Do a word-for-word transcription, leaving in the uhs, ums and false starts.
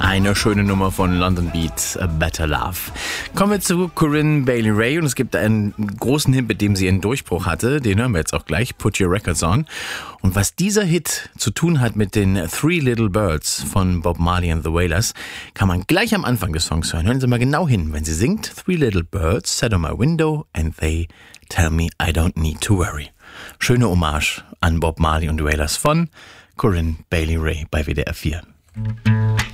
Eine schöne Nummer von London Beat, A Better Love. Kommen wir zu Corinne Bailey Rae und es gibt einen großen Hit, mit dem sie einen Durchbruch hatte. Den hören wir jetzt auch gleich, Put Your Records On. Und was dieser Hit zu tun hat mit den Three Little Birds von Bob Marley and the Wailers, kann man gleich am Anfang des Songs hören. Hören Sie mal genau hin, wenn sie singt, Three Little Birds sat on my window and they tell me I don't need to worry. Schöne Hommage an Bob Marley und the Wailers von Corinne Bailey Rae bei W D R vier.